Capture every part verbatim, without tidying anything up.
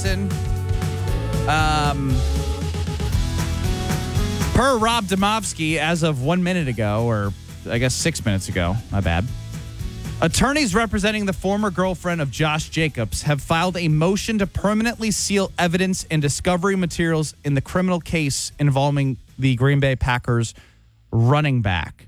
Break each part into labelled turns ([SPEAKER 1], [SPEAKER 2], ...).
[SPEAKER 1] Madison. Um, per Rob Demovsky, as of one minute ago, or I guess six minutes ago, my bad, attorneys representing the former girlfriend of Josh Jacobs have filed a motion to permanently seal evidence and discovery materials in the criminal case involving the Green Bay Packers running back.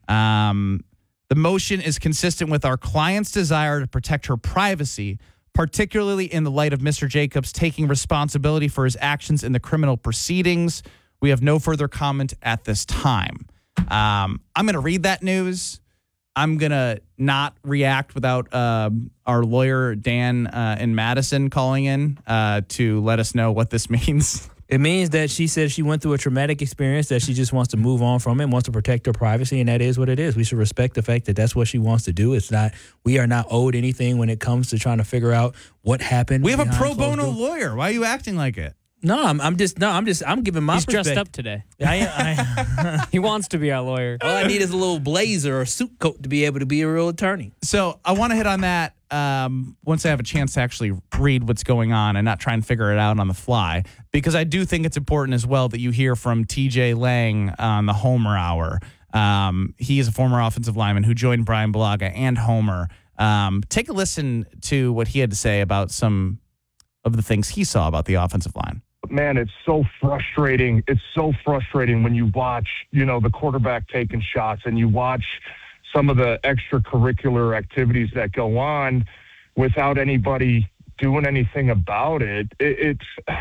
[SPEAKER 1] Um, the motion is consistent with our client's desire to protect her privacy, particularly in the light of Mister Jacobs taking responsibility for his actions in the criminal proceedings. We have no further comment at this time. Um, I'm going to read that news. I'm going to not react without uh, our lawyer, Dan uh, in Madison, calling in uh, to let us know what this means.
[SPEAKER 2] It means that she said she went through a traumatic experience, that she just wants to move on from it, wants to protect her privacy, and that is what it is. We should respect the fact that that's what she wants to do. It's not, we are not owed anything when it comes to trying to figure out what happened.
[SPEAKER 1] We have a pro bono lawyer. Why are you acting like it?
[SPEAKER 2] No, I'm, I'm just no, I'm just I'm giving my
[SPEAKER 3] He's
[SPEAKER 2] perspective.
[SPEAKER 3] dressed up today.
[SPEAKER 2] I, I,
[SPEAKER 3] He wants to be our lawyer.
[SPEAKER 2] all I need is a little blazer or suit coat to be able to be a real attorney.
[SPEAKER 1] So I want to hit on that um, once I have a chance to actually read what's going on and not try and figure it out on the fly, because I do think it's important as well that you hear from T J Lang on the Homer Hour. Um, he is a former offensive lineman who joined Brian Bulaga and Homer. Um, take a listen to what he had to say about some of the things he saw about the offensive line.
[SPEAKER 4] Man, it's so frustrating. It's so frustrating when you watch, you know, the quarterback taking shots and you watch some of the extracurricular activities that go on without anybody doing anything about it. it it's,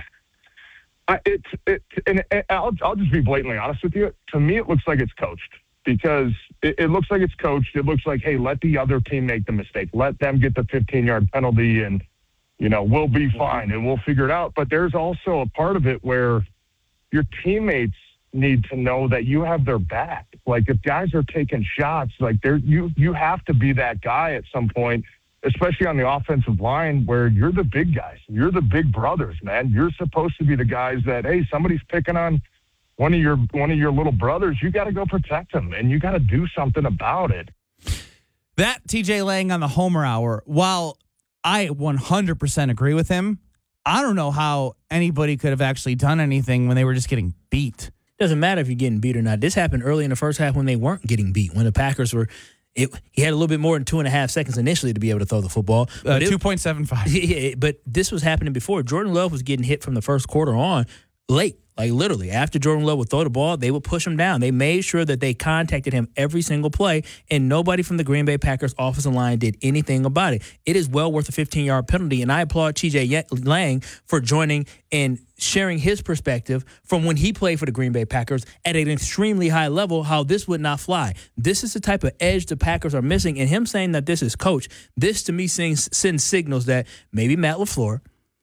[SPEAKER 4] I, it's, it, and I'll, I'll just be blatantly honest with you. To me, it looks like it's coached because it, it looks like it's coached. It looks like, hey, let the other team make the mistake. Let them get the fifteen-yard penalty and, you know, we'll be fine and we'll figure it out. But there's also a part of it where your teammates need to know that you have their back. Like if guys are taking shots, like they're, you, you have to be that guy at some point, especially on the offensive line where you're the big guys. You're the big brothers, man. You're supposed to be the guys that, hey, somebody's picking on one of your, one of your little brothers. You got to go protect them and you got to do something about it.
[SPEAKER 1] That T J Lang on the Homer Hour, while I one hundred percent agree with him, I don't know how anybody could have actually done anything when they were just getting beat.
[SPEAKER 2] Doesn't matter if you're getting beat or not. This happened early in the first half when they weren't getting beat, when the Packers were it, he had a little bit more than two and a half seconds initially to be able to throw the football.
[SPEAKER 1] Uh, two point seven five.
[SPEAKER 2] Yeah, but this was happening before. Jordan Love was getting hit from the first quarter on late. Like literally, after Jordan Love would throw the ball, they would push him down. They made sure that they contacted him every single play, and nobody from the Green Bay Packers offensive line did anything about it. It is well worth a fifteen-yard penalty, and I applaud T J Lang for joining and sharing his perspective from when he played for the Green Bay Packers at an extremely high level, how this would not fly. This is the type of edge the Packers are missing, and him saying that this is coach, this to me sends, sends signals that maybe Matt LaFleur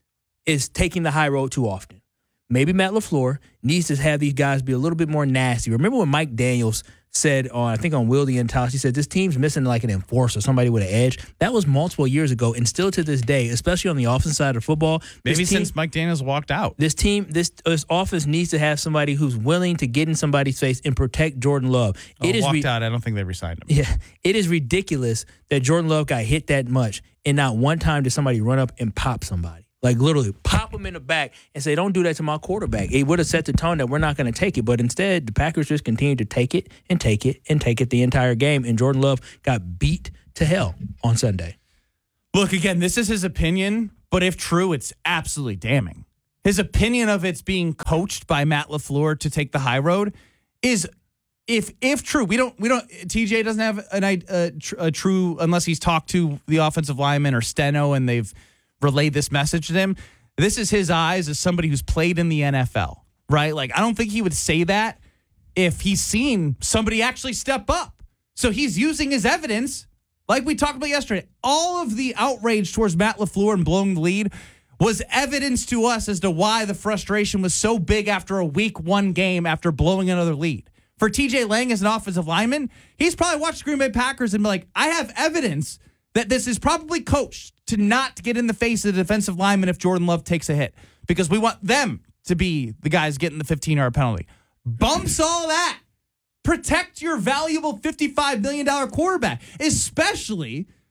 [SPEAKER 2] is taking the high road too often. Maybe Matt LaFleur needs to have these guys be a little bit more nasty. Remember when Mike Daniels said, on I think on Wildy and Tosh, he said, this team's missing like an enforcer, somebody with an edge. That was multiple years ago, and still to this day, especially on the offensive side of football.
[SPEAKER 1] Maybe
[SPEAKER 2] team,
[SPEAKER 1] since Mike Daniels walked out.
[SPEAKER 2] This team, this, this offense needs to have somebody who's willing to get in somebody's face and protect Jordan Love.
[SPEAKER 1] Oh,
[SPEAKER 2] it is
[SPEAKER 1] walked
[SPEAKER 2] re-
[SPEAKER 1] out. I don't think they re-signed him.
[SPEAKER 2] Yeah, it is ridiculous that Jordan Love got hit that much, and not one time did somebody run up and pop somebody. Like literally pop him in the back and say, don't do that to my quarterback. It would have set the tone that we're not going to take it. But instead, the Packers just continued to take it and take it and take it the entire game. And Jordan Love got beat to hell on Sunday.
[SPEAKER 1] Look, again, this is his opinion, but if true, it's absolutely damning. His opinion of it's being coached by Matt LaFleur to take the high road is, if if true, we don't we don't. T J doesn't have an a, a true, unless he's talked to the offensive lineman or Steno and they've relayed this message to him. This is his eyes as somebody who's played in the N F L, right? Like, I don't think he would say that if he's seen somebody actually step up. So he's using his evidence, like we talked about yesterday. All of the outrage towards Matt LaFleur and blowing the lead was evidence to us as to why the frustration was so big after a week one game after blowing another lead. For T J Lang as an offensive lineman, he's probably watched the Green Bay Packers and be like, I have evidence that this is probably coached to not get in the face of the defensive lineman if Jordan Love takes a hit, because we want them to be the guys getting the fifteen-yard penalty. Bumps all that. Protect your valuable fifty-five million dollars quarterback, especially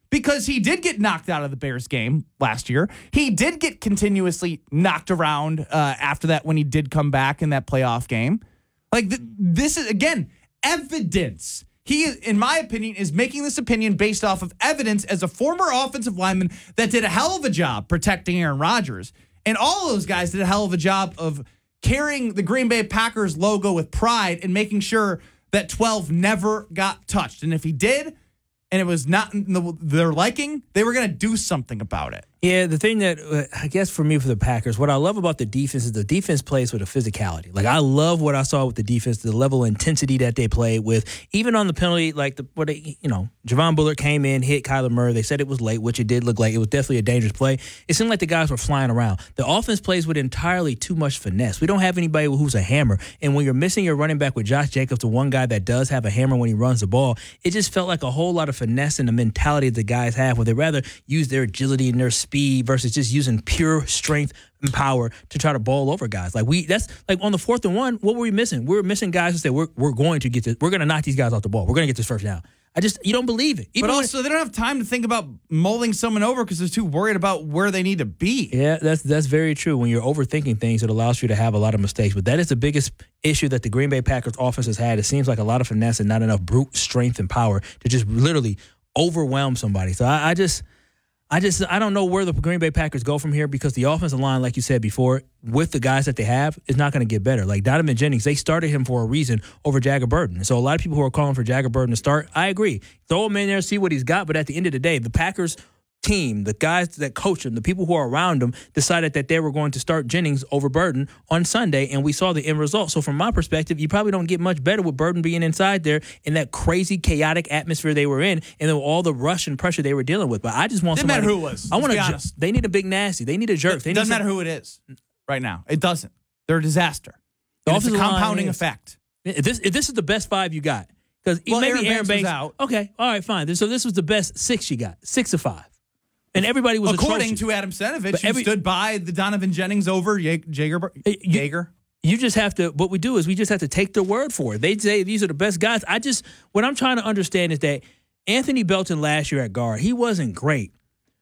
[SPEAKER 1] because he did get knocked out of the Bears game last year. He did get continuously knocked around uh, after that when he did come back in that playoff game. Like th- this is, again, evidence. He, in my opinion, is making this opinion based off of evidence as a former offensive lineman that did a hell of a job protecting Aaron Rodgers. And all of those guys did a hell of a job of carrying the Green Bay Packers logo with pride and making sure that twelve never got touched. And if he did, and it was not in the, their liking, they were going to do something about it.
[SPEAKER 2] Yeah, the thing that, uh, I guess for me, for the Packers, what I love about the defense is the defense plays with a physicality. Like, I love what I saw with the defense, the level of intensity that they played with. Even on the penalty, like, the what they, you know, Javon Bullard came in, hit Kyler Murray. They said it was late, which it did look like. It was definitely a dangerous play. It seemed like the guys were flying around. The offense plays with entirely too much finesse. We don't have anybody who's a hammer. And when you're missing your running back with Josh Jacobs, the one guy that does have a hammer when he runs the ball, it just felt like a whole lot of finesse in the mentality that the guys have, where they rather use their agility and their speed versus just using pure strength and power to try to ball over guys. Like we, that's like on the fourth and one. What were we missing? We were missing guys who said we're we're going to get this. We're going to knock these guys off the ball. We're going to get this first down. I just you don't believe it. Even
[SPEAKER 1] but also, they don't have time to think about mulling someone over because they're too worried about where they need to be.
[SPEAKER 2] Yeah, that's that's very true. When you're overthinking things, it allows you to have a lot of mistakes. But that is the biggest issue that the Green Bay Packers offense has had. It seems like a lot of finesse and not enough brute strength and power to just literally overwhelm somebody. So I, I just. I just I don't know where the Green Bay Packers go from here because the offensive line, like you said before, with the guys that they have, is not going to get better. Like Donovan Jennings, they started him for a reason over Jagger Burton. So a lot of people who are calling for Jagger Burton to start, I agree. Throw him in there, see what he's got. But at the end of the day, the Packers team, the guys that coach him, the people who are around him, decided that they were going to start Jennings over Burton on Sunday, and we saw the end result. So from my perspective, you probably don't get much better with Burton being inside there in that crazy, chaotic atmosphere they were in, and then all the rush and pressure they were dealing with. But I just want
[SPEAKER 1] Didn't
[SPEAKER 2] somebody.
[SPEAKER 1] matter who it was.
[SPEAKER 2] I want
[SPEAKER 1] to
[SPEAKER 2] to. Ju- they need a big nasty. They need a jerk.
[SPEAKER 1] It
[SPEAKER 2] they
[SPEAKER 1] doesn't
[SPEAKER 2] need
[SPEAKER 1] matter
[SPEAKER 2] some,
[SPEAKER 1] who it is right now. It doesn't. They're a disaster.
[SPEAKER 2] The
[SPEAKER 1] It's a
[SPEAKER 2] offensive line
[SPEAKER 1] compounding
[SPEAKER 2] is-
[SPEAKER 1] effect.
[SPEAKER 2] If this if this is the best five you got, because
[SPEAKER 1] Well,
[SPEAKER 2] maybe
[SPEAKER 1] Aaron
[SPEAKER 2] Aaron
[SPEAKER 1] Banks
[SPEAKER 2] Banks,
[SPEAKER 1] was out.
[SPEAKER 2] Okay, all right, fine. So this was the best six you got, six of five, and everybody was
[SPEAKER 1] According
[SPEAKER 2] atrocious.
[SPEAKER 1] to Adam Senovich,
[SPEAKER 2] But
[SPEAKER 1] who
[SPEAKER 2] every-
[SPEAKER 1] stood by the Donovan Jennings over Ye- Jager.
[SPEAKER 2] you-
[SPEAKER 1] Jager.
[SPEAKER 2] You just have to, what we do is we just have to take their word for it. They say these are the best guys. I just, what I'm trying to understand is that Anthony Belton last year at guard, he wasn't great,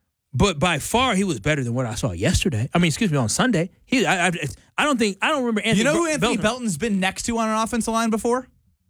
[SPEAKER 2] but by far he was better than what I saw yesterday. I mean, excuse me, on Sunday. He, I, I, I don't think, I don't remember Anthony
[SPEAKER 1] You know who
[SPEAKER 2] Bel-
[SPEAKER 1] Anthony
[SPEAKER 2] Belton.
[SPEAKER 1] Belton's been next to on an offensive line before?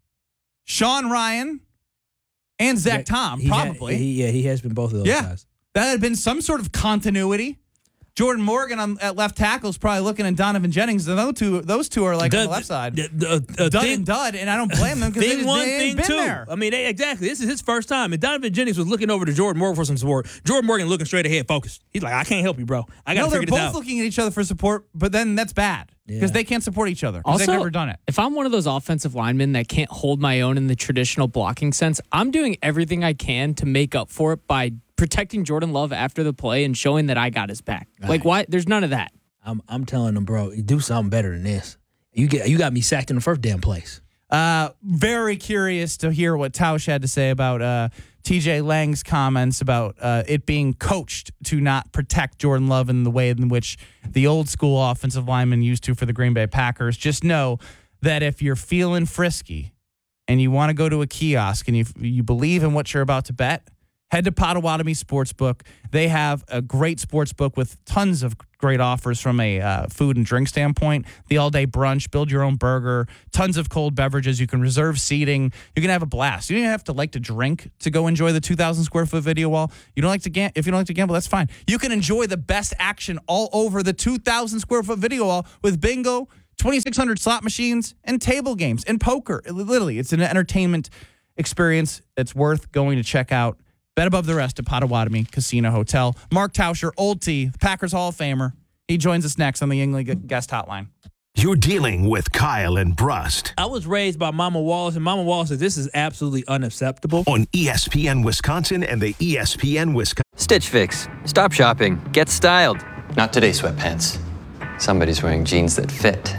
[SPEAKER 1] Sean Ryan and Zach Tom,
[SPEAKER 2] He had-
[SPEAKER 1] probably.
[SPEAKER 2] he, yeah, he has been both of those
[SPEAKER 1] Yeah.
[SPEAKER 2] guys.
[SPEAKER 1] That had been some sort of continuity. Jordan Morgan on, at left tackle is probably looking at Donovan Jennings. And those two, those two are like on the left side.
[SPEAKER 2] The, the, the
[SPEAKER 1] dud
[SPEAKER 2] thing-
[SPEAKER 1] and dud, and I don't blame them because they,
[SPEAKER 2] Thing
[SPEAKER 1] just-
[SPEAKER 2] one,
[SPEAKER 1] they
[SPEAKER 2] thing
[SPEAKER 1] ain't been
[SPEAKER 2] two.
[SPEAKER 1] there.
[SPEAKER 2] I mean, they, exactly. This is his first time. And Donovan Jennings was looking over to Jordan Morgan for some support. Jordan Morgan looking straight ahead, focused. He's like, I can't help you, bro. I got
[SPEAKER 1] No,
[SPEAKER 2] to
[SPEAKER 1] they're
[SPEAKER 2] figure
[SPEAKER 1] both
[SPEAKER 2] this out.
[SPEAKER 1] looking at each other for support, but then that's bad because
[SPEAKER 2] Yeah.
[SPEAKER 1] they can't support each other. 'cause
[SPEAKER 3] Also,
[SPEAKER 1] they've never done it.
[SPEAKER 3] If I'm one of those offensive linemen that can't hold my own in the traditional blocking sense, I'm doing everything I can to make up for it by protecting Jordan Love after the play and showing that I got his back.
[SPEAKER 2] Right.
[SPEAKER 3] Like, why? There's none of that.
[SPEAKER 2] I'm, I'm telling them, bro, you do something better than this. You get, you got me sacked in the first damn place.
[SPEAKER 1] Uh, very curious to hear what Tausch had to say about uh, T J Lang's comments about uh, it being coached to not protect Jordan Love in the way in which the old school offensive linemen used to for the Green Bay Packers. Just know that if you're feeling frisky and you want to go to a kiosk and you you believe in what you're about to bet, head to Potawatomi Sportsbook. They have a great sportsbook with tons of great offers from a uh, food and drink standpoint. The all-day brunch, build your own burger, tons of cold beverages. You can reserve seating. You can have a blast. You don't even have to like to drink to go enjoy the two thousand square foot video wall. You don't like to gam- if you don't like to gamble, that's fine. You can enjoy the best action all over the two thousand square foot video wall with bingo, twenty-six hundred slot machines, and table games and poker. It- literally, it's an entertainment experience that's worth going to check out. Bet above the rest at Potawatomi Casino Hotel. Mark Tauscher, Old T, Packers Hall of Famer. He joins us next on the Yingling Guest Hotline.
[SPEAKER 5] You're dealing with Kyle and Brust
[SPEAKER 2] I was raised by Mama Wallace, and Mama Wallace said this is absolutely unacceptable.
[SPEAKER 5] on E S P N Wisconsin and the E S P N Wisconsin.
[SPEAKER 6] Stitch Fix. Stop shopping. Get styled.
[SPEAKER 7] Not today, sweatpants. Somebody's wearing jeans that fit.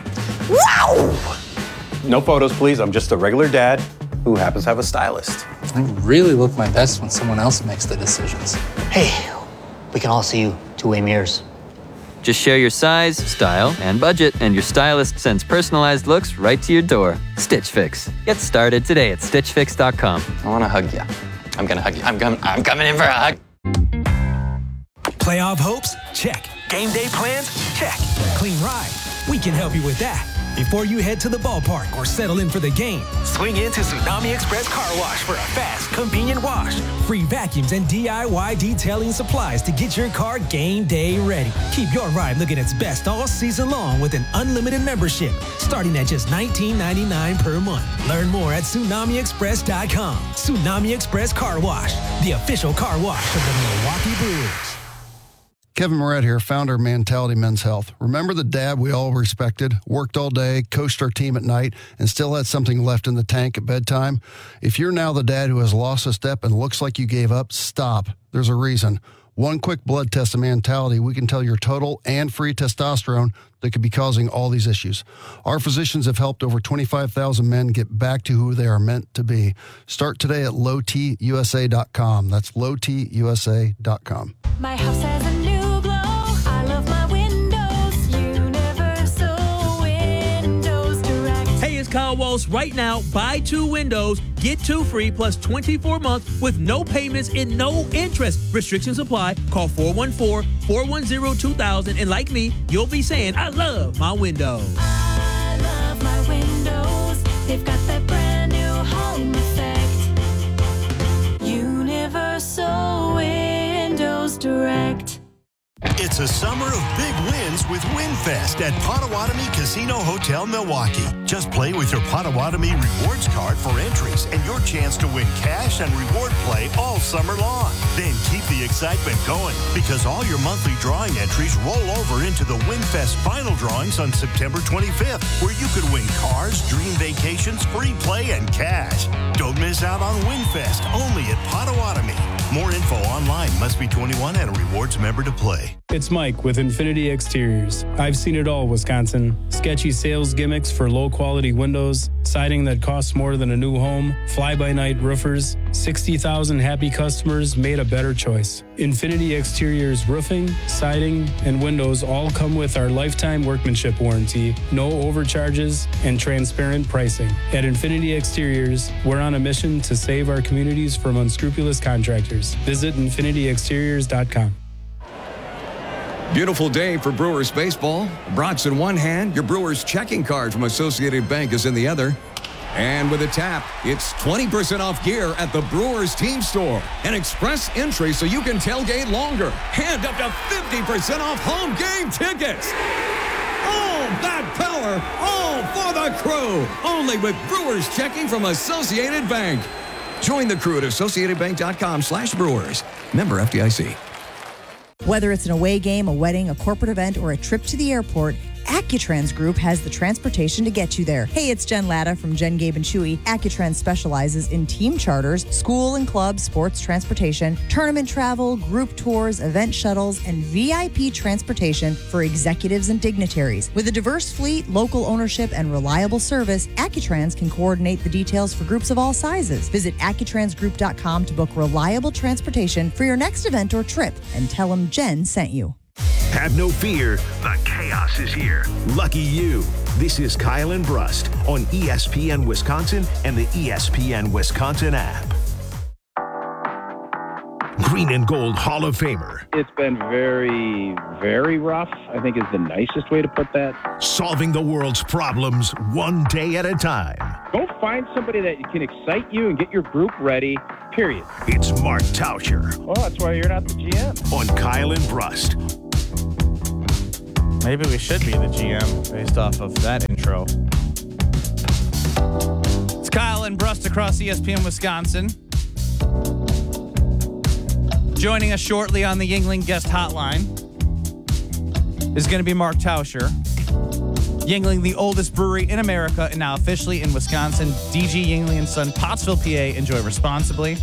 [SPEAKER 8] No photos, please. I'm just a regular dad who happens to have a stylist.
[SPEAKER 9] I really look my best when someone else makes the decisions.
[SPEAKER 10] Hey, we can all see you two-way mirrors.
[SPEAKER 6] Just share your size, style, and budget, and your stylist sends personalized looks right to your door. Stitch Fix. Get started today at stitch fix dot com.
[SPEAKER 7] I want to hug you. I'm gonna hug you. I'm coming. I'm coming in for a hug.
[SPEAKER 11] Playoff hopes? Check. Game day plans? Check. Clean ride? We can help you with that. Before you head to the ballpark or settle in for the game, swing into Tsunami Express Car Wash for a fast, convenient wash. Free vacuums and D I Y detailing supplies to get your car game day ready. Keep your ride looking its best all season long with an unlimited membership, starting at just nineteen ninety-nine per month. Learn more at tsunami express dot com. Tsunami Express Car Wash, the official car wash of the Milwaukee Brewers.
[SPEAKER 12] Kevin Moret here, founder of Mentality Men's Health. Remember the dad we all respected, worked all day, coached our team at night, and still had something left in the tank at bedtime? If you're now the dad who has lost a step and looks like you gave up, stop. There's a reason. One quick blood test of Mentality, we can tell your total and free testosterone that could be causing all these issues. Our physicians have helped over twenty-five thousand men get back to who they are meant to be. Start today at low t u s a dot com. That's low t u s a dot com.
[SPEAKER 13] My house has a new glow. I love my windows. Universal Windows Direct.
[SPEAKER 2] Hey, it's Kyle Walsh. Right now, buy two windows, get two free plus twenty-four months with no payments and no interest. Restrictions apply. Call four one four, four one zero, two thousand. And like me, you'll be saying, I love my windows.
[SPEAKER 13] I love my windows. They've got that brand new home effect. Universal Windows Direct.
[SPEAKER 14] It's a summer of big wins with WinFest at Potawatomi Casino Hotel, Milwaukee. Just play with your Potawatomi Rewards card for entries and your chance to win cash and reward play all summer long. Then keep the excitement going because all your monthly drawing entries roll over into the WinFest final drawings on September twenty-fifth, where you could win cars, dream vacations, free play, and cash. Don't miss out on WinFest only at Potawatomi. More info online. Must be twenty-one and a rewards member to play.
[SPEAKER 15] It's Mike with Infinity Exteriors. I've seen it all, Wisconsin. Sketchy sales gimmicks for low-quality windows, siding that costs more than a new home, fly-by-night roofers. sixty thousand happy customers made a better choice. Infinity Exteriors roofing, siding, and windows all come with our lifetime workmanship warranty, no overcharges, and transparent pricing. At Infinity Exteriors, we're on a mission to save our communities from unscrupulous contractors. Visit infinity exteriors dot com.
[SPEAKER 16] Beautiful day for Brewers baseball. Brats in one hand, your Brewers checking card from Associated Bank is in the other. And with a tap, it's twenty percent off gear at the Brewers team store. An express entry so you can tailgate longer. And up to fifty percent off home game tickets. All that power, all for the crew. Only with Brewers checking from Associated Bank. Join the crew at associated bank dot com slash brewers. Member F D I C.
[SPEAKER 17] Whether it's an away game, a wedding, a corporate event, or a trip to the airport, Accutrans Group has the transportation to get you there. Hey, it's Jen Latta from Jen, Gabe, and Chewy. Accutrans specializes in team charters, school and club sports transportation, tournament travel, group tours, event shuttles, and V I P transportation for executives and dignitaries. With a diverse fleet, local ownership, and reliable service, Accutrans can coordinate the details for groups of all sizes. Visit accutrans group dot com to book reliable transportation for your next event or trip and tell them Jen sent you.
[SPEAKER 5] Have no fear, the chaos is here. Lucky you. This is Kyle and Brust on E S P N Wisconsin and the E S P N Wisconsin app. Green and Gold Hall of Famer.
[SPEAKER 18] It's been very, very rough, I think is the nicest way to put that.
[SPEAKER 5] Solving the world's problems one day at a time.
[SPEAKER 18] Go find somebody that can excite you and get your group ready, period.
[SPEAKER 5] It's Mark Tauscher.
[SPEAKER 18] Well, that's why you're not the G M.
[SPEAKER 5] On Kyle and Brust.
[SPEAKER 1] Maybe we should be the G M based off of that intro. It's Kyle and Brust across E S P N Wisconsin. Joining us shortly on the Yuengling guest hotline is going to be Mark Tauscher. Yuengling, the oldest brewery in America and now officially in Wisconsin. D G Yuengling and Son, Pottsville, P A. Enjoy responsibly.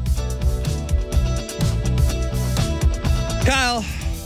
[SPEAKER 1] Kyle,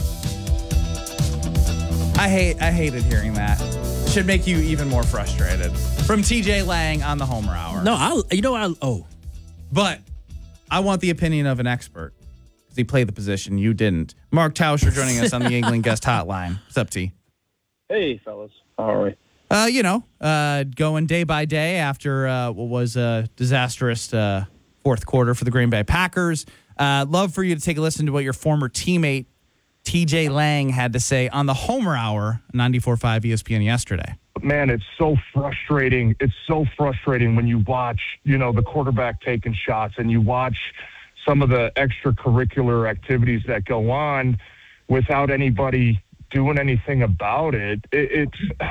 [SPEAKER 1] I hate I hated hearing that. Should make you even more frustrated. From T J Lang on the Homer Hour.
[SPEAKER 2] No, I you know I oh.
[SPEAKER 1] But I want the opinion of an expert. Because he played the position. You didn't. Mark Tauscher joining us on the Yuengling guest hotline. What's up, T?
[SPEAKER 18] Hey, fellas. How are we?
[SPEAKER 1] Uh, you know, uh, going day by day after uh, what was a disastrous uh, fourth quarter for the Green Bay Packers. Uh, love for you to take a listen to what your former teammate T J Lang had to say on the Homer Hour, ninety-four point five E S P N yesterday.
[SPEAKER 4] Man, it's so frustrating. It's so frustrating when you watch, you know, the quarterback taking shots and you watch some of the extracurricular activities that go on without anybody doing anything about it. it it's,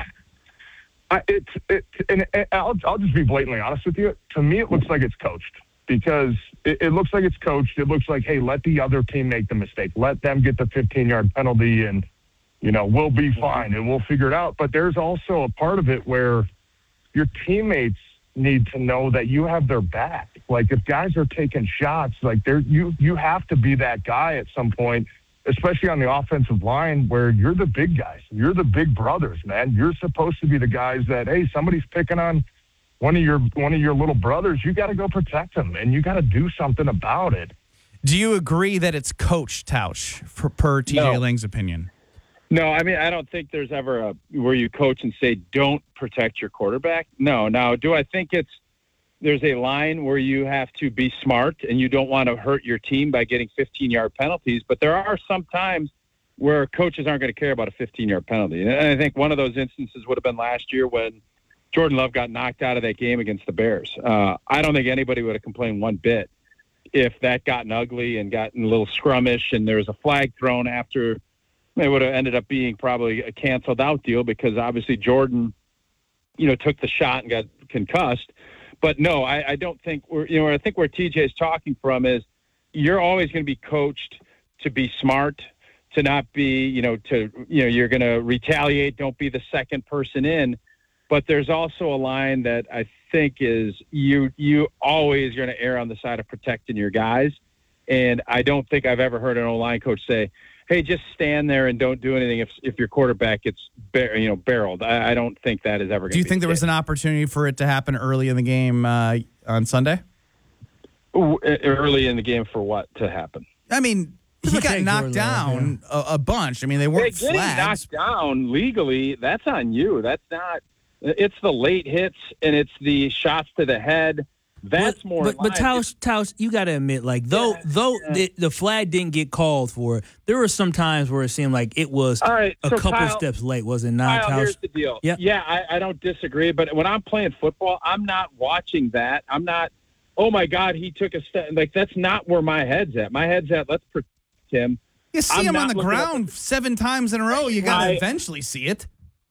[SPEAKER 4] I, it's, it, and it, I'll, I'll just be blatantly honest with you. To me, it looks like it's coached because it, it looks like it's coached. It looks like, hey, let the other team make the mistake. Let them get the fifteen-yard penalty and, you know, we'll be fine and we'll figure it out. But there's also a part of it where your teammates need to know that you have their back. Like if guys are taking shots, like they're, you, you have to be that guy at some point, especially on the offensive line where you're the big guys. You're the big brothers, man. You're supposed to be the guys that, hey, somebody's picking on one of your, one of your little brothers. You got to go protect them and you got to do something about it.
[SPEAKER 1] Do you agree that it's coached, Tausch, for, per T J
[SPEAKER 18] No.
[SPEAKER 1] Lang's opinion?
[SPEAKER 18] No, I mean, I don't think there's ever a where you coach and say, don't protect your quarterback. No. Now, do I think it's there's a line where you have to be smart and you don't want to hurt your team by getting fifteen-yard penalties, but there are some times where coaches aren't going to care about a fifteen-yard penalty. And I think one of those instances would have been last year when Jordan Love got knocked out of that game against the Bears. Uh, I don't think anybody would have complained one bit if that gotten ugly and gotten a little scrummish and there was a flag thrown after. It would have ended up being probably a canceled out deal because obviously Jordan, you know, took the shot and got concussed. But no, I, I don't think we're, you know, I think where T J is talking from is you're always going to be coached to be smart, to not be, you know, to, you know, you're going to retaliate. Don't be the second person in. But there's also a line that I think is you, you always going to err on the side of protecting your guys. And I don't think I've ever heard an O-line coach say, hey, just stand there and don't do anything if if your quarterback gets bar- you know barreled. I, I don't think that is ever going to
[SPEAKER 1] Do you
[SPEAKER 18] be
[SPEAKER 1] think there was an opportunity for it to happen early in the game uh, on Sunday?
[SPEAKER 18] Early in the game for what to happen?
[SPEAKER 1] I mean, he got knocked down a, a bunch. I mean, they weren't
[SPEAKER 18] Hey, getting
[SPEAKER 1] flags.
[SPEAKER 18] knocked down legally, that's on you. That's not – it's the late hits and it's the shots to the head. That's
[SPEAKER 2] but,
[SPEAKER 18] more
[SPEAKER 2] But, but
[SPEAKER 18] line.
[SPEAKER 2] Tausch, Tausch, you got to admit, like, though
[SPEAKER 18] Yeah,
[SPEAKER 2] though
[SPEAKER 18] yeah.
[SPEAKER 2] The, the flag didn't get called for, there were some times where it seemed like it was
[SPEAKER 18] All right,
[SPEAKER 2] a
[SPEAKER 18] so
[SPEAKER 2] couple
[SPEAKER 18] Kyle-
[SPEAKER 2] steps late, was it not,
[SPEAKER 18] Kyle,
[SPEAKER 2] Tausch?
[SPEAKER 18] here's the deal.
[SPEAKER 2] Yeah.
[SPEAKER 18] Yeah, I, I don't disagree, but when I'm playing football, I'm not watching that. I'm not, oh, my God, he took a step. Like, that's not where my head's at. My head's at, let's protect him.
[SPEAKER 1] You see
[SPEAKER 18] I'm
[SPEAKER 1] him on
[SPEAKER 18] not
[SPEAKER 1] the
[SPEAKER 18] looking at
[SPEAKER 1] ground seven times in a row. You got to
[SPEAKER 18] I-
[SPEAKER 1] eventually see it.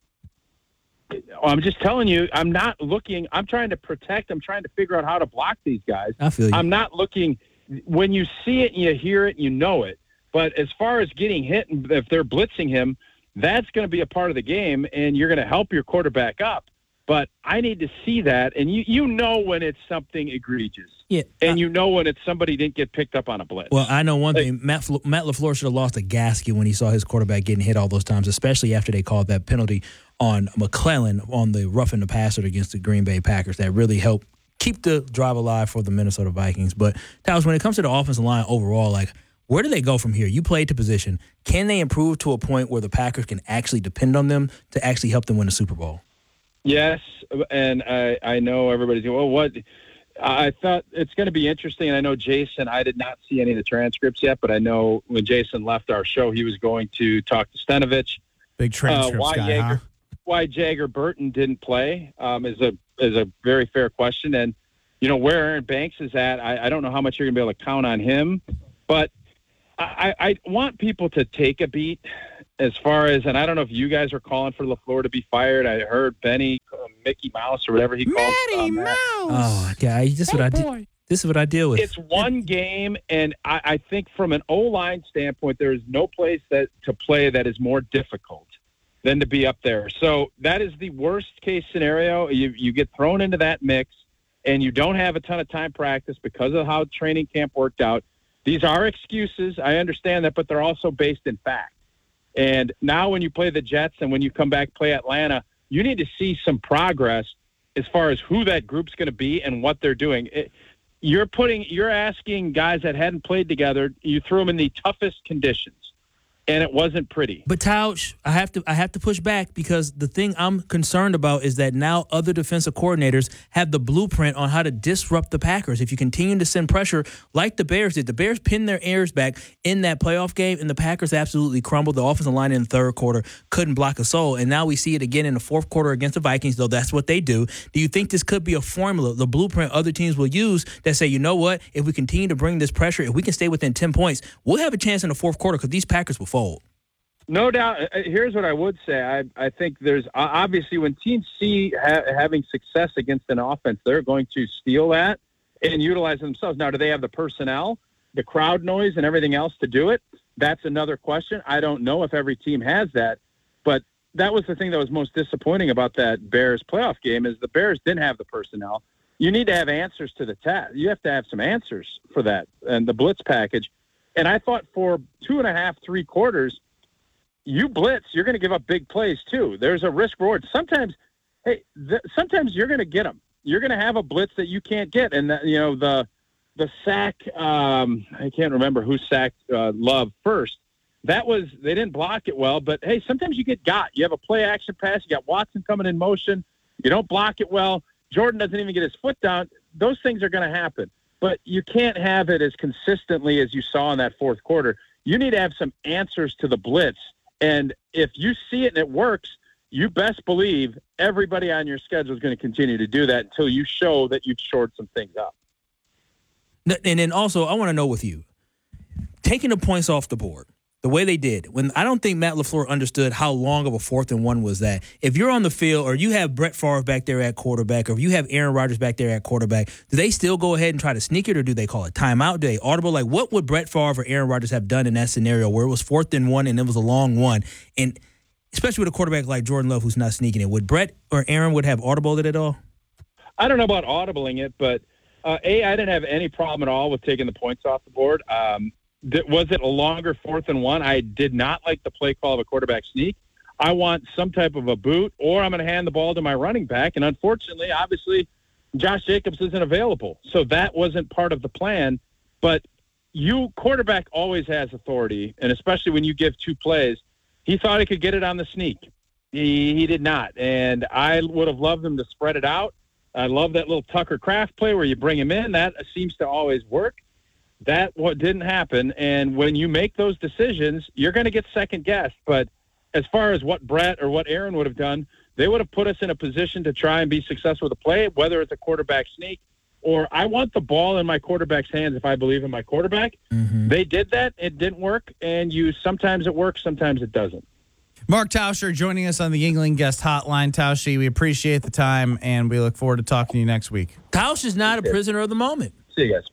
[SPEAKER 18] I'm just telling you, I'm not looking. I'm trying to protect. I'm trying to figure out how to block these guys.
[SPEAKER 2] I feel you.
[SPEAKER 18] I'm not looking. When you see it and you hear it and you know it. But as far as getting hit, and if they're blitzing him, that's going to be a part of the game, and you're going to help your quarterback up. But I need to see that, and you you know when it's something egregious.
[SPEAKER 2] Yeah.
[SPEAKER 18] And you know when it's somebody didn't get picked up on a blitz.
[SPEAKER 2] Well, I know one
[SPEAKER 18] Like-
[SPEAKER 2] thing. Matt Fle- Matt LaFleur should have lost a gasket when he saw his quarterback getting hit all those times, especially after they called that penalty on McClellan on the roughing the passer against the Green Bay Packers. That really helped keep the drive alive for the Minnesota Vikings. But, Tausch, when it comes to the offensive line overall, like, where do they go from here? You played to position. Can they improve to a point where the Packers can actually depend on them to actually help them win the Super Bowl?
[SPEAKER 18] Yes, and I, I know everybody's going, well, what? I thought it's going to be interesting, and I know Jason, I did not see any of the transcripts yet, but I know when Jason left our show, he was going to talk to Stenovich.
[SPEAKER 1] Big transcripts
[SPEAKER 18] uh, why
[SPEAKER 1] guy,
[SPEAKER 18] Jaeger,
[SPEAKER 1] huh?
[SPEAKER 18] Why Jagger Burton didn't play um, is a is a very fair question, and you know where Aaron Banks is at. I, I don't know how much you're going to be able to count on him, but I, I want people to take a beat as far as, and I don't know if you guys are calling for LaFleur to be fired. I heard Benny, uh, Mickey Mouse, or whatever he called
[SPEAKER 1] Matty
[SPEAKER 18] um,
[SPEAKER 1] Mouse.
[SPEAKER 2] Oh, yeah, this is what I did. This is what I deal with.
[SPEAKER 18] It's one game, and I, I think from an O-line standpoint, there is no place that to play that is more difficult than to be up there. So that is the worst case scenario. You you get thrown into that mix, and you don't have a ton of time practice because of how training camp worked out. These are excuses. I understand that, but they're also based in fact. And now when you play the Jets and when you come back play Atlanta, you need to see some progress as far as who that group's going to be and what they're doing. It, you're putting, you're asking guys that hadn't played together, you threw them in the toughest conditions. and it wasn't pretty.
[SPEAKER 2] But Tausch, I have to I have to push back because the thing I'm concerned about is that now other defensive coordinators have the blueprint on how to disrupt the Packers. If you continue to send pressure like the Bears did, the Bears pinned their ears back in that playoff game, and the Packers absolutely crumbled. The offensive line in the third quarter couldn't block a soul, and now we see it again in the fourth quarter against the Vikings, though that's what they do. Do you think this could be a formula, the blueprint other teams will use that say, you know what, if we continue to bring this pressure, if we can stay within ten points, we'll have a chance in the fourth quarter because these Packers will fold?
[SPEAKER 18] No doubt. Uh, Here's what I would say. I, I think there's uh, obviously when teams see ha- having success against an offense, they're going to steal that and utilize it themselves. Now, do they have the personnel, the crowd noise, and everything else to do it? That's another question. I don't know if every team has that, but that was the thing that was most disappointing about that Bears playoff game is the Bears didn't have the personnel. You need to have answers to the task. You have to have some answers for that and the blitz package. And I thought for two and a half, three quarters, you blitz, you're going to give up big plays too. There's a risk reward. Sometimes, hey, th- sometimes you're going to get them. You're going to have a blitz that you can't get. And, the, you know, the the sack, um, I can't remember who sacked uh, Love first. That was, they didn't block it well, but hey, sometimes you get got. You have a play action pass. You got Watson coming in motion. You don't block it well. Jordan doesn't even get his foot down. Those things are going to happen. But you can't have it as consistently as you saw in that fourth quarter. You need to have some answers to the blitz. And if you see it and it works, you best believe everybody on your schedule is going to continue to do that until you show that you've shored some things up.
[SPEAKER 2] And then also, I want to know with you, taking the points off the board, the way they did, when I don't think Matt LaFleur understood how long of a fourth and one was that. If you're on the field or you have Brett Favre back there at quarterback or if you have Aaron Rodgers back there at quarterback, do they still go ahead and try to sneak it or do they call it timeout? Do they audible? Like, what would Brett Favre or Aaron Rodgers have done in that scenario where it was fourth and one and it was a long one? And especially with a quarterback like Jordan Love who's not sneaking it, would Brett or Aaron would have audibled it at all?
[SPEAKER 18] I don't know about audibling it, but, uh, A, I didn't have any problem at all with taking the points off the board. Um, Was it a longer fourth and one? I did not like the play call of a quarterback sneak. I want some type of a boot, or I'm going to hand the ball to my running back. And unfortunately, obviously, Josh Jacobs isn't available. So that wasn't part of the plan. But you, quarterback always has authority, and especially when you give two plays. He thought he could get it on the sneak. He, he did not. And I would have loved him to spread it out. I love that little Tucker Kraft play where you bring him in. That seems to always work. That what didn't happen, and when you make those decisions, you're going to get second-guessed. But as far as what Brett or what Aaron would have done, they would have put us in a position to try and be successful with the play, whether it's a quarterback sneak or I want the ball in my quarterback's hands if I believe in my quarterback. Mm-hmm. They did that. It didn't work, and you sometimes it works, sometimes it doesn't.
[SPEAKER 1] Mark Tauscher joining us on the Yingling Guest Hotline. Tauscher, we appreciate the time, and we look forward to talking to you next week.
[SPEAKER 2] Tausch is not a prisoner of the moment.
[SPEAKER 18] See you guys.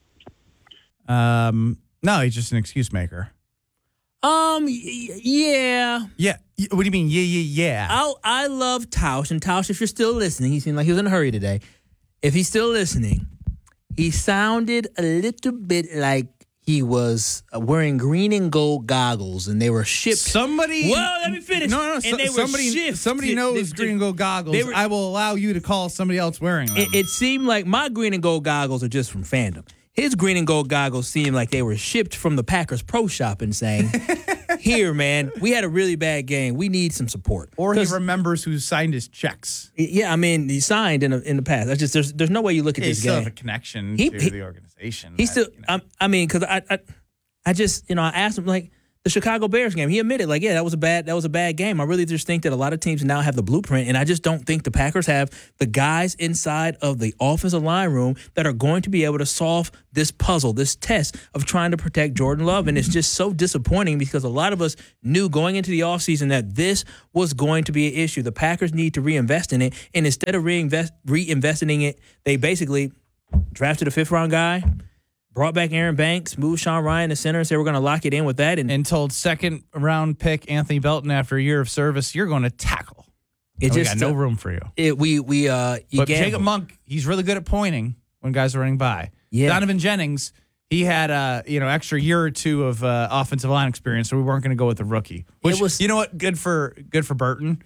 [SPEAKER 1] Um, no, he's just an excuse maker.
[SPEAKER 2] Um, y- yeah.
[SPEAKER 1] Yeah. What do you mean, yeah, yeah, yeah?
[SPEAKER 2] I I love Tausch, and Tausch, if you're still listening, he seemed like he was in a hurry today. If he's still listening, he sounded a little bit like he was wearing green and gold goggles, and they were shipped.
[SPEAKER 1] Somebody.
[SPEAKER 2] Well, let me finish.
[SPEAKER 1] No, no,
[SPEAKER 2] and
[SPEAKER 1] so,
[SPEAKER 2] they were
[SPEAKER 1] somebody.
[SPEAKER 2] shipped.
[SPEAKER 1] Somebody knows
[SPEAKER 2] they,
[SPEAKER 1] green and gold goggles.
[SPEAKER 2] they were-
[SPEAKER 1] I will allow you to call somebody else wearing them.
[SPEAKER 2] It, it seemed like my green and gold goggles are just from fandom. His green and gold goggles seemed like they were shipped from the Packers Pro Shop and saying, here, man, we had a really bad game. We need some support.
[SPEAKER 1] Or he remembers who signed his checks.
[SPEAKER 2] Yeah, I mean, he signed in, a, in the past. That's just there's, there's no way you look at
[SPEAKER 1] He
[SPEAKER 2] this
[SPEAKER 1] still
[SPEAKER 2] game.
[SPEAKER 1] have a connection
[SPEAKER 2] He-
[SPEAKER 1] to
[SPEAKER 2] he-
[SPEAKER 1] the organization.
[SPEAKER 2] He still, I, I mean, because I, I, I just, you know, I asked him like the Chicago Bears game. He admitted, like, yeah, that was a bad, that was a bad game. I really just think that a lot of teams now have the blueprint, and I just don't think the Packers have the guys inside of the offensive line room that are going to be able to solve this puzzle, this test of trying to protect Jordan Love. And it's just so disappointing because a lot of us knew going into the offseason that this was going to be an issue. The Packers need to reinvest in it, and instead of reinvest reinvesting it, they basically drafted a fifth round guy. Brought back Aaron Banks, moved Sean Ryan to center and said we're going to lock it in with that. And,
[SPEAKER 1] and told second round pick Anthony Belton after a year of service, you're going to tackle.
[SPEAKER 2] It
[SPEAKER 1] And we
[SPEAKER 2] just
[SPEAKER 1] got no
[SPEAKER 2] uh,
[SPEAKER 1] room for you.
[SPEAKER 2] It, we we uh, you
[SPEAKER 1] But
[SPEAKER 2] gamble.
[SPEAKER 1] Jacob Monk, he's really good at pointing when guys are running by.
[SPEAKER 2] Yeah.
[SPEAKER 1] Donovan Jennings, he had a you know extra year or two of uh, offensive line experience, so we weren't going to go with the rookie. Which
[SPEAKER 2] It was-
[SPEAKER 1] you know what, good for good for Burton.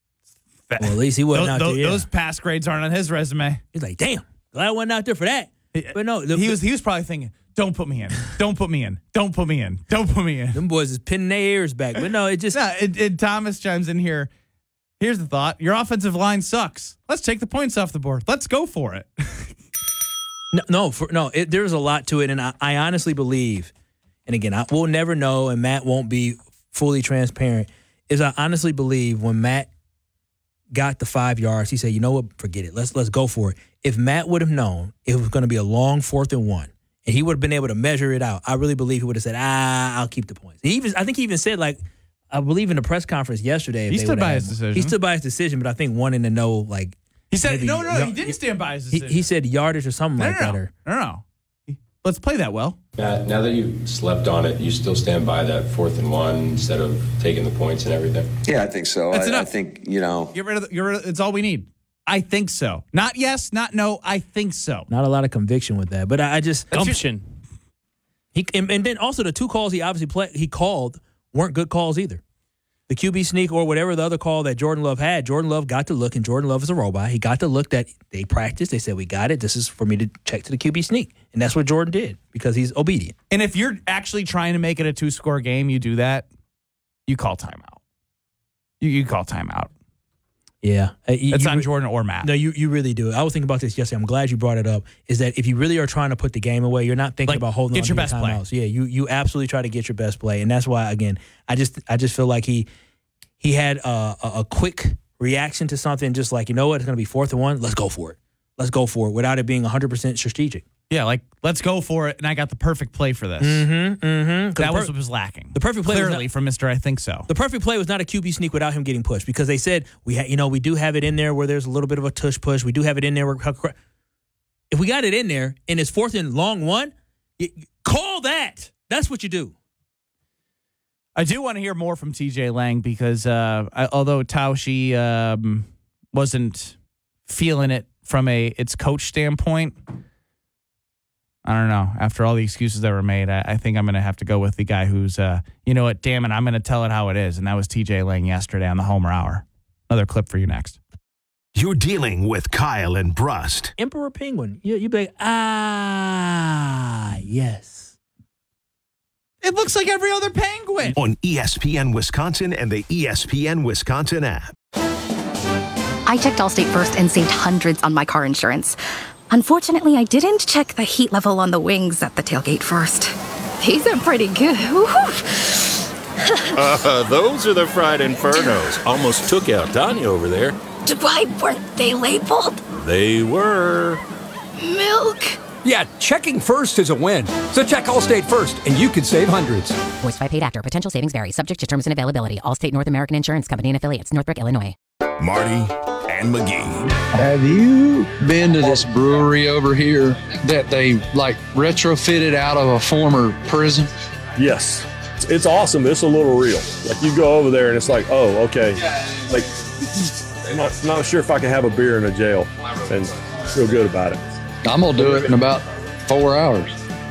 [SPEAKER 2] Well, at least he wasn't
[SPEAKER 1] those,
[SPEAKER 2] out
[SPEAKER 1] those,
[SPEAKER 2] there. Yeah.
[SPEAKER 1] those pass grades aren't on his resume.
[SPEAKER 2] He's like, damn, glad I wasn't out there for that. But no, the,
[SPEAKER 1] he was he was probably thinking, "Don't put me in. Don't put me in. Don't put me in. Don't put me in."
[SPEAKER 2] Them boys is pinning their ears back. But no, it just
[SPEAKER 1] no, it, it, Thomas chimes in here. Here's the thought: your offensive line sucks. Let's take the points off the board. Let's go for it.
[SPEAKER 2] no, no, for, no. It, there's a lot to it, and I, I honestly believe, and again, I will never know, and Matt won't be fully transparent. Is I honestly believe when Matt got the five yards, he said, "You know what? Forget it. Let's let's go for it." If Matt would have known it was going to be a long fourth and one, and he would have been able to measure it out, I really believe he would have said, "Ah, I'll keep the points." He even, I think he even said, like, I believe in the press conference yesterday, if
[SPEAKER 1] He
[SPEAKER 2] they
[SPEAKER 1] stood
[SPEAKER 2] would
[SPEAKER 1] by
[SPEAKER 2] have-
[SPEAKER 1] his decision.
[SPEAKER 2] He stood by his decision, but I think wanting to know, like,
[SPEAKER 1] He said,
[SPEAKER 2] maybe
[SPEAKER 1] "No, no,
[SPEAKER 2] yard-
[SPEAKER 1] he didn't stand by his
[SPEAKER 2] He,
[SPEAKER 1] decision."
[SPEAKER 2] he said yardage or something
[SPEAKER 1] no,
[SPEAKER 2] like
[SPEAKER 1] no,
[SPEAKER 2] that.
[SPEAKER 1] no,
[SPEAKER 2] Or
[SPEAKER 1] no, no. Let's play that well.
[SPEAKER 19] Matt, now that you've slept on it, you still stand by that fourth and one instead of taking the points and everything?
[SPEAKER 20] Yeah, I think so.
[SPEAKER 1] That's
[SPEAKER 20] I, I
[SPEAKER 1] enough.
[SPEAKER 20] think, you know.
[SPEAKER 1] Get rid of. The, get rid of. It's all we need. I think so. Not yes, not no. I think so.
[SPEAKER 2] not a lot of conviction with that. But I, I just
[SPEAKER 3] Gumption.
[SPEAKER 2] He and, and then also the two calls he obviously play, he called weren't good calls either. The Q B sneak or whatever the other call that Jordan Love had, Jordan Love got to look, and Jordan Love is a robot. He got to look that they practiced. They said, "We got it. This is for me to check to the Q B sneak," and that's what Jordan did because he's obedient.
[SPEAKER 1] And if you're actually trying to make it a two-score game, you do that. You call timeout. You you call timeout.
[SPEAKER 2] Yeah, Uh, you-
[SPEAKER 1] It's
[SPEAKER 2] you
[SPEAKER 1] on
[SPEAKER 2] re-
[SPEAKER 1] Jordan or Matt.
[SPEAKER 2] No, you you really do. I was thinking about this yesterday. I'm glad you brought it up. Is that if you really are trying to put the game away, you're not thinking
[SPEAKER 1] Like,
[SPEAKER 2] about holding
[SPEAKER 1] get
[SPEAKER 2] on
[SPEAKER 1] your
[SPEAKER 2] to
[SPEAKER 1] best play.
[SPEAKER 2] timeouts. Yeah, you you absolutely try to get your best play, and that's why again, I just I just feel like he he had a, a, a quick reaction to something, just like, you know what, it's going to be fourth and one. Let's go for it. Let's go for it without it being one hundred percent strategic.
[SPEAKER 1] Yeah, like let's go for it, and I got the perfect play for this.
[SPEAKER 2] Mm-hmm. Mm-hmm.
[SPEAKER 1] That was what was lacking.
[SPEAKER 2] The perfect play was
[SPEAKER 1] clearly
[SPEAKER 2] not-
[SPEAKER 1] from Mister I think so.
[SPEAKER 2] The perfect play was not a Q B sneak without him getting pushed because they said we ha- you know we do have it in there where there's a little bit of a tush push. We do have it in there where if we got it in there and it's fourth and long one, you, call that. That's what you do.
[SPEAKER 1] I do want to hear more from T J Lang because uh, I, although Tausch um, wasn't feeling it from a its coach standpoint, I don't know. After all the excuses that were made, I, I think I'm going to have to go with the guy who's, uh, you know what, damn it, I'm going to tell it how it is. And that was T J Lang yesterday on the Homer Hour. Another clip for you next.
[SPEAKER 5] You're dealing with Kyle and Brust.
[SPEAKER 2] Emperor Penguin. You you be like, ah yes.
[SPEAKER 1] It looks like every other penguin.
[SPEAKER 5] On E S P N Wisconsin and the E S P N Wisconsin app.
[SPEAKER 21] I checked Allstate first and saved hundreds on my car insurance. Unfortunately, I didn't check the heat level on the wings at the tailgate first. These are pretty good.
[SPEAKER 22] uh, those are the fried infernos. Almost took out Tanya over there.
[SPEAKER 21] Why weren't they labeled?
[SPEAKER 22] They were.
[SPEAKER 21] Milk.
[SPEAKER 23] Yeah, checking first is a win. So check Allstate first, and you could save hundreds.
[SPEAKER 24] Voiced by paid actor. Potential savings vary. Subject to terms and availability. Allstate North American Insurance Company and affiliates. Northbrook, Illinois.
[SPEAKER 5] Marty and McGee.
[SPEAKER 9] Have you been to this brewery over here that they like retrofitted out of a former prison?
[SPEAKER 25] Yes. It's awesome. It's a little real. Like you go over there and it's like, oh, okay. Like, I'm not, not sure if I can have a beer in a jail and feel good about it.
[SPEAKER 9] I'm going to do it in about four hours.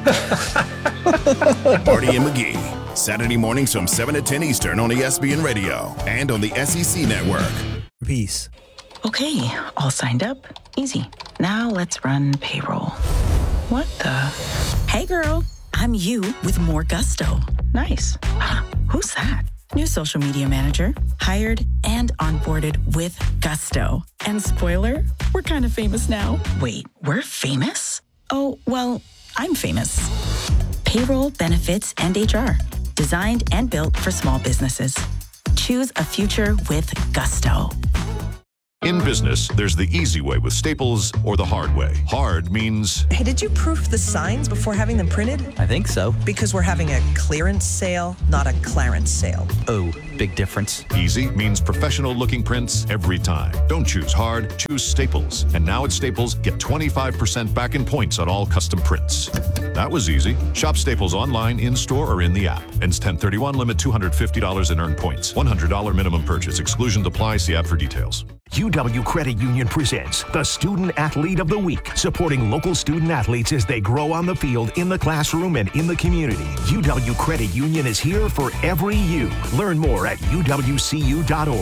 [SPEAKER 26] Marty and McGee, Saturday mornings from seven to ten Eastern on E S P N Radio and on the S E C Network.
[SPEAKER 2] Peace.
[SPEAKER 27] Okay, all signed up. Easy. Now let's run payroll. What the? Hey girl, I'm you with more gusto. Nice. Huh, who's that? New social media manager, hired and onboarded with gusto. And spoiler, we're kind of famous now. Wait, we're famous? Oh, well, I'm famous. Payroll, benefits, and H R. Designed and built for small businesses. Choose a future with gusto.
[SPEAKER 28] In business, there's the easy way with Staples or the hard way. Hard means
[SPEAKER 29] Hey, did you proof the signs before having them printed?
[SPEAKER 30] I think so.
[SPEAKER 29] Because we're having a clearance sale, not a Clarence sale.
[SPEAKER 30] Oh, big difference.
[SPEAKER 28] easy means professional looking prints every time. Don't choose hard, choose Staples. And now at Staples, get twenty-five percent back in points on all custom prints. That was easy. Shop Staples online, in-store, or in the app. Ends ten thirty-one, limit two hundred fifty dollars in earned points. one hundred dollars minimum purchase. Exclusions apply. See app for details.
[SPEAKER 5] U W Credit Union presents the Student Athlete of the Week, supporting local student athletes as they grow on the field, in the classroom, and in the community. U W Credit Union is here for every U. Learn more at U W C U dot org.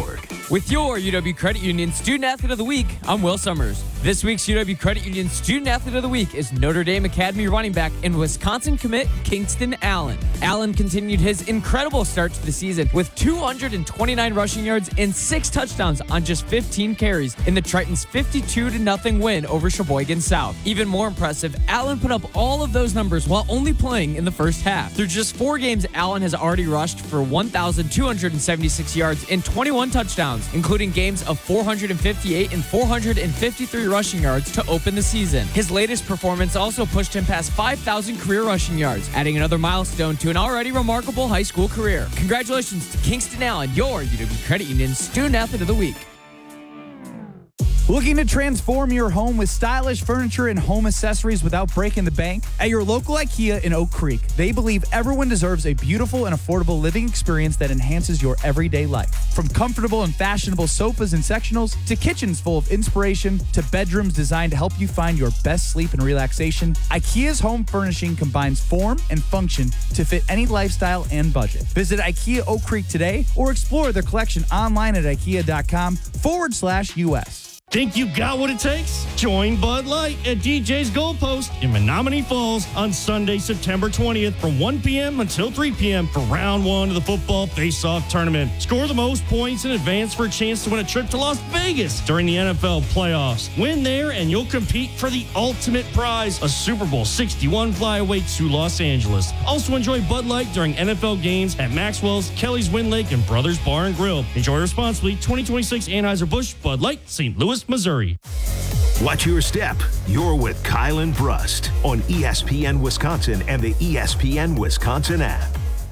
[SPEAKER 3] With your U W Credit Union Student Athlete of the Week, I'm Will Summers. This week's U W Credit Union Student Athlete of the Week is Notre Dame Academy running back and Wisconsin commit Kingston Allen. Allen continued his incredible start to the season with two hundred twenty-nine rushing yards and six touchdowns on just fifteen carries in the Tritons' fifty-two to nothing win over Sheboygan South. Even more impressive, Allen put up all of those numbers while only playing in the first half. Through just four games, Allen has already rushed for one thousand two hundred seventy-six yards and twenty-one touchdowns, including games of four hundred fifty-eight and four hundred fifty-three rushing yards to open the season. His latest performance also pushed him past five thousand career rushing yards, adding another milestone to an already remarkable high school career. Congratulations to Kingston Allen, your U W Credit Union Student Athlete of the Week.
[SPEAKER 1] Looking to transform your home with stylish furniture and home accessories without breaking the bank? At your local IKEA in Oak Creek, they believe everyone deserves a beautiful and affordable living experience that enhances your everyday life. From comfortable and fashionable sofas and sectionals, to kitchens full of inspiration, to bedrooms designed to help you find your best sleep and relaxation, IKEA's home furnishing combines form and function to fit any lifestyle and budget. Visit IKEA Oak Creek today or explore their collection online at ikea.com forward slash US.
[SPEAKER 6] Think you got what it takes? Join Bud Light at D J's Goalpost in Menominee Falls on Sunday, September twentieth from one p.m. until three p.m. for round one of the football face-off tournament. Score the most points in advance for a chance to win a trip to Las Vegas during the N F L playoffs. Win there and you'll compete for the ultimate prize, a Super Bowl sixty-one flyaway to Los Angeles. Also enjoy Bud Light during N F L games at Maxwell's, Kelly's Wind Lake, and Brothers Bar and Grill. Enjoy responsibly. twenty twenty-six Anheuser-Busch Bud Light, Saint Louis, Missouri.
[SPEAKER 5] Watch your step. You're with Kyle and Brust on E S P N Wisconsin and the E S P N Wisconsin app.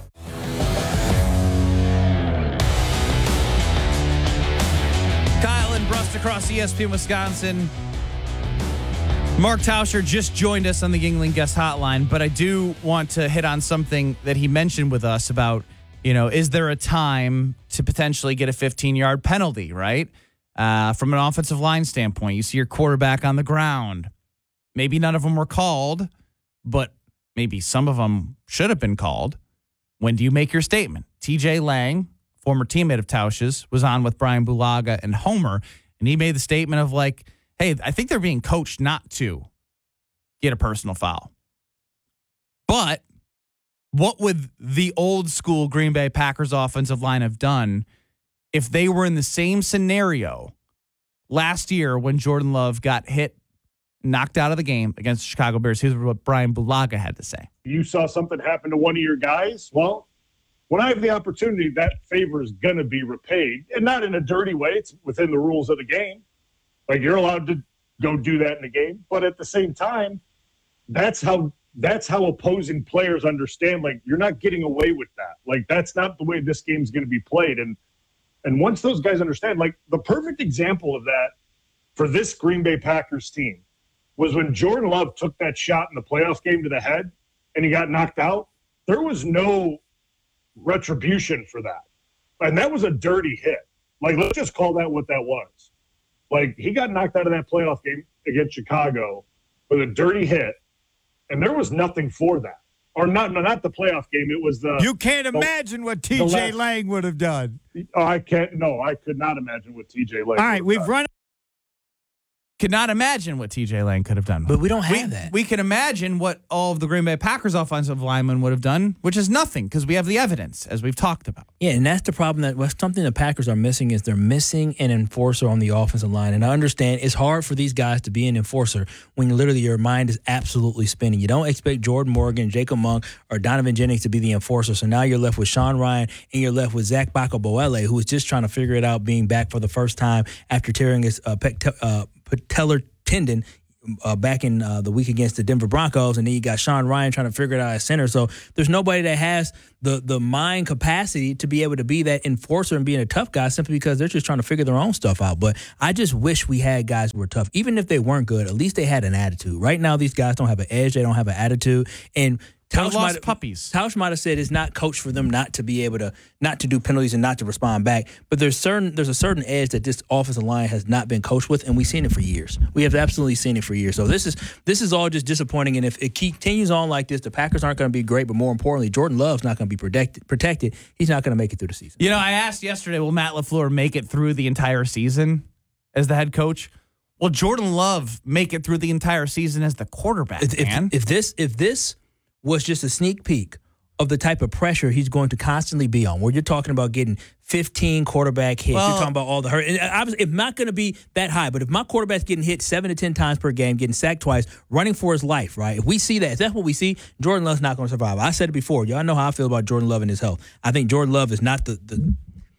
[SPEAKER 1] Kyle and Brust across E S P N Wisconsin. Mark Tauscher just joined us on the Yingling Guest Hotline, but I do want to hit on something that he mentioned with us about, you know, is there a time to potentially get a fifteen-yard penalty, right? Uh, from an offensive line standpoint, you see your quarterback on the ground. Maybe none of them were called, but maybe some of them should have been called. When do you make your statement? T J Lang, former teammate of Tausch's, was on with Brian Bulaga and Homer, and he made the statement of like, hey, I think they're being coached not to get a personal foul. But what would the old school Green Bay Packers offensive line have done if they were in the same scenario last year when Jordan Love got hit, knocked out of the game against the Chicago Bears? Here's what Brian Bulaga had to say.
[SPEAKER 7] You saw something happen to one of your guys. Well, when I have the opportunity, that favor is going to be repaid, and not in a dirty way. It's within the rules of the game. Like, you're allowed to go do that in the game. But at the same time, that's how that's how opposing players understand, like, you're not getting away with that. Like, that's not the way this game's going to be played. And And once those guys understand, like, the perfect example of that for this Green Bay Packers team was when Jordan Love took that shot in the playoff game to the head and he got knocked out. There was no retribution for that. And that was a dirty hit. Like, let's just call that what that was. Like, he got knocked out of that playoff game against Chicago with a dirty hit, and there was nothing for that. Or not, no, not the playoff game. It was the.
[SPEAKER 8] You can't
[SPEAKER 7] the,
[SPEAKER 8] imagine what T J Lang would have done.
[SPEAKER 7] Oh, I can't. No, I could not imagine what T J Lang.
[SPEAKER 8] All right, we've done. run.
[SPEAKER 1] Could not imagine what T J Lang could have done.
[SPEAKER 2] But we don't have
[SPEAKER 1] we,
[SPEAKER 2] that.
[SPEAKER 1] We can imagine what all of the Green Bay Packers offensive linemen would have done, which is nothing because we have the evidence, as we've talked about.
[SPEAKER 2] Yeah, and that's the problem. That well, something the Packers are missing is they're missing an enforcer on the offensive line. And I understand it's hard for these guys to be an enforcer when literally your mind is absolutely spinning. You don't expect Jordan Morgan, Jacob Monk, or Donovan Jennings to be the enforcer. So now you're left with Sean Ryan and you're left with Zach Bakaboele, who is just trying to figure it out being back for the first time after tearing his uh, pec- uh, patellar tendon uh, back in uh, the week against the Denver Broncos, and then you got Sean Ryan trying to figure it out at center. So there's nobody that has the the mind capacity to be able to be that enforcer and being a tough guy simply because they're just trying to figure their own stuff out. But I just wish we had guys who were tough. Even if they weren't good, at least they had an attitude. Right now, these guys don't have an edge. They don't have an attitude. And
[SPEAKER 1] Tausch lost
[SPEAKER 2] might,
[SPEAKER 1] puppies.
[SPEAKER 2] Tausch might have said it's not coached for them not to be able to not to do penalties and not to respond back. But there's certain there's a certain edge that this offensive line has not been coached with, and we've seen it for years. We have absolutely seen it for years. So this is this is all just disappointing. And if it continues on like this, the Packers aren't going to be great. But more importantly, Jordan Love's not going to be protected. Protected. He's not going to make it through the season.
[SPEAKER 1] You know, I asked yesterday, will Matt LaFleur make it through the entire season as the head coach? Will Jordan Love make it through the entire season as the quarterback?
[SPEAKER 2] If,
[SPEAKER 1] man?
[SPEAKER 2] if, if this if this was just a sneak peek of the type of pressure he's going to constantly be on, where you're talking about getting fifteen quarterback hits,
[SPEAKER 1] Well,
[SPEAKER 2] you're talking about all the hurt. And obviously, it's not going to be that high, but if my quarterback's getting hit seven to ten times per game, getting sacked twice, running for his life, right? If we see that, if that's what we see, Jordan Love's not going to survive. I said it before. Y'all know how I feel about Jordan Love and his health. I think Jordan Love is not the, the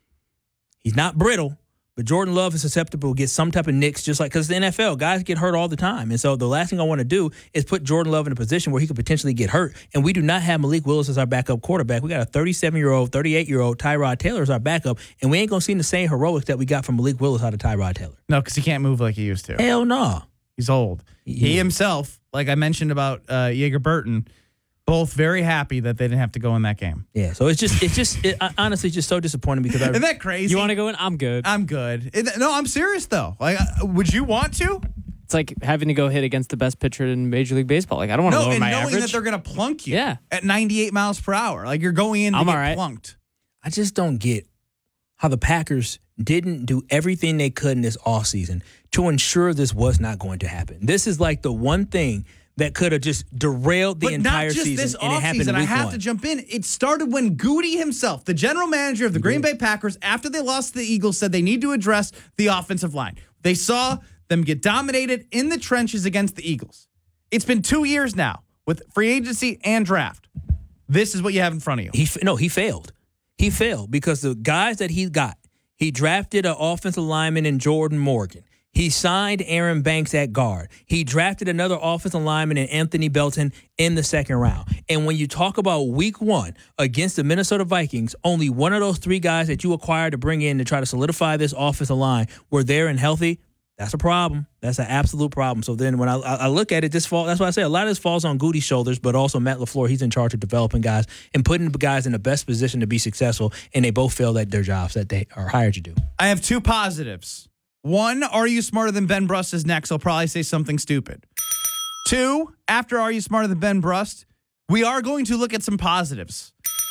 [SPEAKER 2] he's not brittle, but Jordan Love is susceptible to get some type of nicks, just like, because the N F L, guys get hurt all the time. And so the last thing I want to do is put Jordan Love in a position where he could potentially get hurt. And we do not have Malik Willis as our backup quarterback. We got a thirty-seven-year-old, thirty-eight-year-old Tyrod Taylor as our backup, and we ain't going to see the same heroics that we got from Malik Willis out of Tyrod Taylor.
[SPEAKER 1] No, because he can't move like he used to.
[SPEAKER 2] Hell no.
[SPEAKER 1] He's old. He, he himself, like I mentioned about uh, Jaeger Burton, both very happy that they didn't have to go in that game.
[SPEAKER 2] Yeah, so it's just, it's just, it, honestly, just so disappointing because I,
[SPEAKER 1] Isn't that crazy?
[SPEAKER 3] You want to go in? I'm good.
[SPEAKER 1] I'm good. It, no, I'm serious though. Like, uh, would you want to?
[SPEAKER 3] It's like having to go hit against the best pitcher in Major League Baseball. Like, I don't want to
[SPEAKER 1] No,
[SPEAKER 3] lower
[SPEAKER 1] and
[SPEAKER 3] my
[SPEAKER 1] knowing
[SPEAKER 3] average.
[SPEAKER 1] that they're going to plunk you
[SPEAKER 3] Yeah.
[SPEAKER 1] at ninety-eight miles per hour. Like, you're going in to
[SPEAKER 3] I'm
[SPEAKER 1] get
[SPEAKER 3] all right.
[SPEAKER 1] plunked.
[SPEAKER 2] I just don't get how the Packers didn't do everything they could in this offseason to ensure this was not going to happen. This is like the one thing that could have just derailed the
[SPEAKER 1] but
[SPEAKER 2] entire
[SPEAKER 1] not just
[SPEAKER 2] season,
[SPEAKER 1] this
[SPEAKER 2] and it happened
[SPEAKER 1] offseason.
[SPEAKER 2] in
[SPEAKER 1] I
[SPEAKER 2] week
[SPEAKER 1] have
[SPEAKER 2] one.
[SPEAKER 1] to jump in. It started when Goody himself, the general manager of the Green Bay Packers, after they lost to the Eagles, said they need to address the offensive line. They saw them get dominated in the trenches against the Eagles. It's been two years now with free agency and draft. This is what you have in front of you.
[SPEAKER 2] He no, he failed. He failed because the guys that he got, he drafted an offensive lineman in Jordan Morgan. He signed Aaron Banks at guard. He drafted another offensive lineman in Anthony Belton in the second round. And when you talk about week one against the Minnesota Vikings, only one of those three guys that you acquired to bring in to try to solidify this offensive line were there and healthy. That's a problem. That's an absolute problem. So then when I, I look at it, this fall, that's why I say a lot of this falls on Goody's shoulders, but also Matt LaFleur. He's in charge of developing guys and putting guys in the best position to be successful, and they both failed at their jobs that they are hired to do.
[SPEAKER 1] I have two positives. One, Are You Smarter Than Ben Brust is next. I'll probably say something stupid. Two, after Are You Smarter Than Ben Brust, we are going to look at some positives.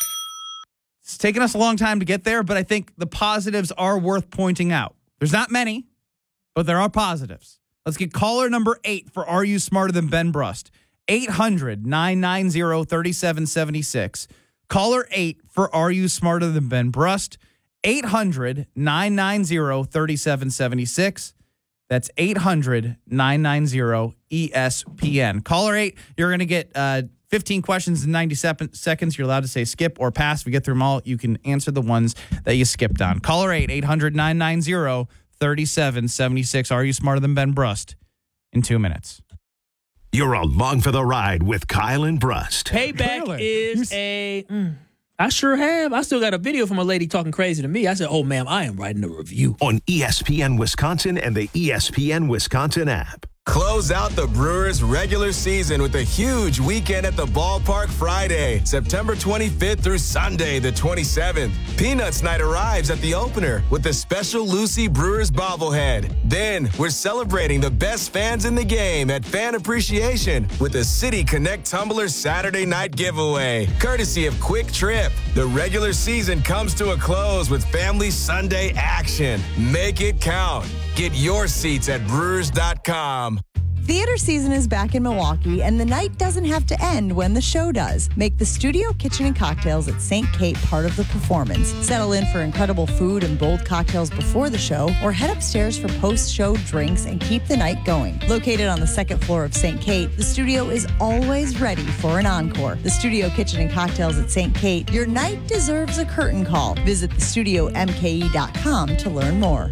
[SPEAKER 1] It's taken us a long time to get there, but I think the positives are worth pointing out. There's not many, but there are positives. Let's get caller number eight for Are You Smarter Than Ben Brust? eight hundred, nine nine zero, three seven seven six. Caller eight for Are You Smarter Than Ben Brust? eight hundred, nine nine zero, three seven seven six. That's eight hundred, nine nine zero, E S P N. Caller eight, you're going to get uh, fifteen questions in ninety seconds. You're allowed to say skip or pass. If we get through them all, you can answer the ones that you skipped on. Caller eight, eight hundred, nine nine zero, three seven seven six. Are You Smarter Than Ben Brust? In two minutes.
[SPEAKER 5] You're along for the ride with Kyle and Brust.
[SPEAKER 2] Payback is a... Mm, I sure have. I still got a video from a lady talking crazy to me. I said, oh, ma'am, I am writing a review.
[SPEAKER 5] On E S P N Wisconsin and the E S P N Wisconsin app.
[SPEAKER 10] Close out the Brewers' regular season with a huge weekend at the ballpark Friday, September twenty-fifth through Sunday, the twenty-seventh. Peanuts Night arrives at the opener with the special Lucy Brewers bobblehead. Then we're celebrating the best fans in the game at Fan Appreciation with the City Connect Tumbler Saturday night giveaway, courtesy of Quick Trip. The regular season comes to a close with Family Sunday action. Make it count. Get your seats at brewers dot com.
[SPEAKER 11] Theater season is back in Milwaukee, and the night doesn't have to end when the show does. Make the Studio Kitchen and Cocktails at Saint Kate part of the performance. Settle in for incredible food and bold cocktails before the show, or head upstairs for post-show drinks and keep the night going. Located on the second floor of Saint Kate, the studio is always ready for an encore. The Studio Kitchen and Cocktails at Saint Kate, your night deserves a curtain call. Visit the studio m k e dot com to learn more.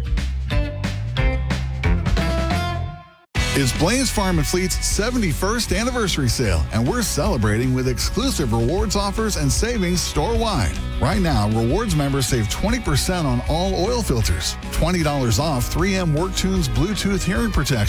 [SPEAKER 12] It's Blaine's Farm and Fleet's seventy-first anniversary sale, and we're celebrating with exclusive rewards offers and savings store-wide. Right now, rewards members save twenty percent on all oil filters, twenty dollars off three M WorkTunes Bluetooth hearing protection,